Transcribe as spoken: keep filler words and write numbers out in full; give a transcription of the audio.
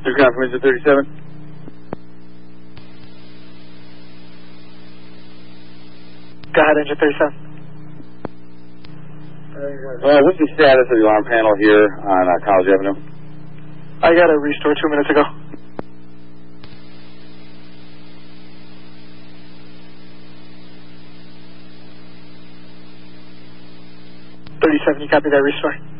There's confirmation thirty-seven. Go ahead, engine thirty-seven. Uh, what's the status of the alarm panel here on uh, College Avenue? I got a restore two minutes ago. thirty-seven, you copy that restore?